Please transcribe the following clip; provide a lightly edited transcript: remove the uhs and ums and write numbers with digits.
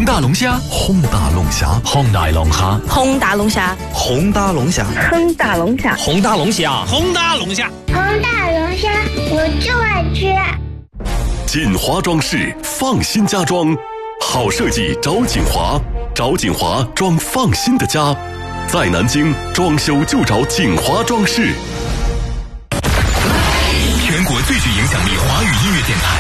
大龙虾， 轰大龙虾， 轰大龙虾， 轰大龙虾， 轰大龙虾， 轰大龙虾， 轰大龙虾， 轰大龙虾， 轰大龙虾，我就爱吃。 锦华装饰，放心家装，好设计找锦华，找锦华装放心的家，在南京装修就找锦华装饰。 全国最具影响力华语音乐电台。